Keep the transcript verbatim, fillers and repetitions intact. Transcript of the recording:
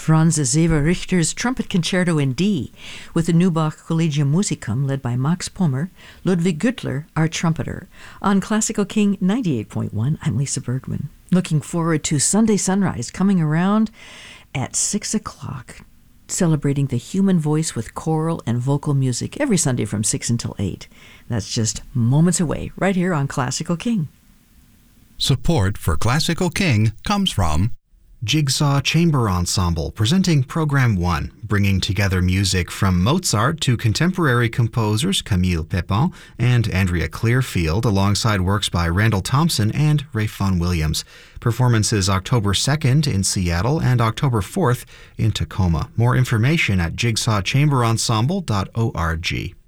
Franz Xaver Richter's Trumpet Concerto in D, with the Neubach Collegium Musicum led by Max Pommer, Ludwig Güttler, our trumpeter. On Classical King ninety-eight point one, I'm Lisa Bergman. Looking forward to Sunday Sunrise coming around at six o'clock, celebrating the human voice with choral and vocal music every Sunday from six until eight. That's just moments away, right here on Classical King. Support for Classical King comes from Jigsaw Chamber Ensemble, presenting Program one, bringing together music from Mozart to contemporary composers Camille Pepin and Andrea Clearfield, alongside works by Randall Thompson and Ray Vaughan Williams. Performances October second in Seattle and October fourth in Tacoma. More information at jigsaw chamber ensemble dot org.